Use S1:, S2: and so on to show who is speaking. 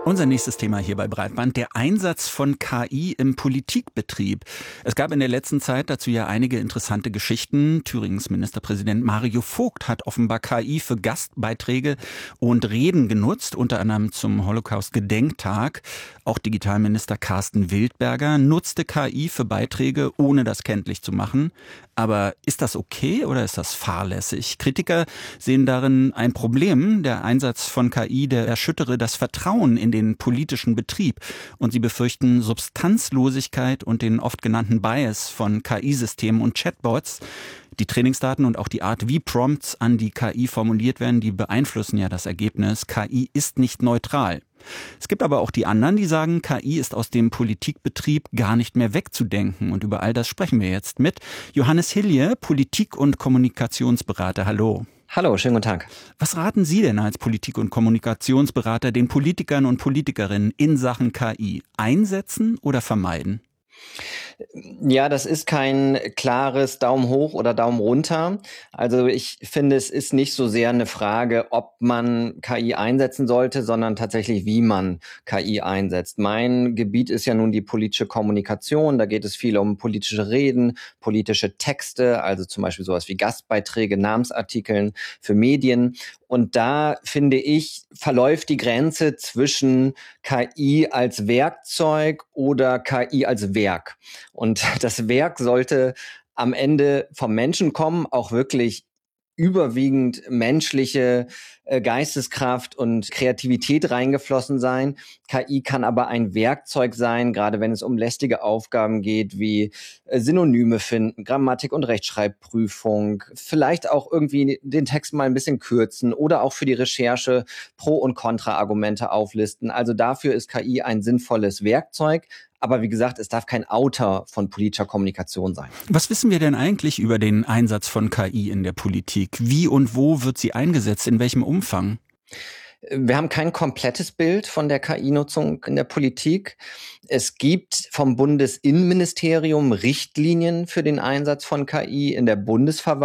S1: Unser nächstes Thema hier bei Breitband, der Einsatz von KI im Politikbetrieb. Es gab in der letzten Zeit dazu ja einige interessante Geschichten. Thüringens Ministerpräsident Mario Vogt hat offenbar KI für Gastbeiträge und Reden genutzt, unter anderem zum Holocaust-Gedenktag. Auch Digitalminister Carsten Wildberger nutzte KI für Beiträge, ohne das kenntlich zu machen. Aber ist das okay oder ist das fahrlässig? Kritiker sehen darin ein Problem. Der Einsatz von KI, der erschüttere das Vertrauen in den politischen Betrieb. Und sie befürchten Substanzlosigkeit und den oft genannten Bias von KI-Systemen und Chatbots. Die Trainingsdaten und auch die Art, wie Prompts an die KI formuliert werden, die beeinflussen ja das Ergebnis. KI ist nicht neutral. Es gibt aber auch die anderen, die sagen, KI ist aus dem Politikbetrieb gar nicht mehr wegzudenken. Und über all das sprechen wir jetzt mit Johannes Hilje, Politik- und Kommunikationsberater. Hallo.
S2: Hallo, schönen guten Tag.
S1: Was raten Sie denn als Politik- und Kommunikationsberater den Politikern und Politikerinnen in Sachen KI? Einsetzen oder vermeiden?
S2: Ja, das ist kein klares Daumen hoch oder Daumen runter. Also ich finde, es ist nicht so sehr eine Frage, ob man KI einsetzen sollte, sondern tatsächlich, wie man KI einsetzt. Mein Gebiet ist ja nun die politische Kommunikation. Da geht es viel um politische Reden, politische Texte, also zum Beispiel sowas wie Gastbeiträge, Namensartikeln für Medien. Und da, finde ich, verläuft die Grenze zwischen KI als Werkzeug oder KI als Werk. Und das Werk sollte am Ende vom Menschen kommen, auch wirklich überwiegend menschliche Geisteskraft und Kreativität reingeflossen sein. KI kann aber ein Werkzeug sein, gerade wenn es um lästige Aufgaben geht, wie Synonyme finden, Grammatik- und Rechtschreibprüfung, vielleicht auch irgendwie den Text mal ein bisschen kürzen oder auch für die Recherche Pro- und Kontra-Argumente auflisten. Also dafür ist KI ein sinnvolles Werkzeug. Aber wie gesagt, es darf kein Autor von politischer Kommunikation sein.
S1: Was wissen wir denn eigentlich über den Einsatz von KI in der Politik? Wie und wo wird sie eingesetzt? In welchem Umfang?
S2: Wir haben kein komplettes Bild von der KI-Nutzung in der Politik. Es gibt vom Bundesinnenministerium Richtlinien für den Einsatz von KI in der Bundesverwaltung.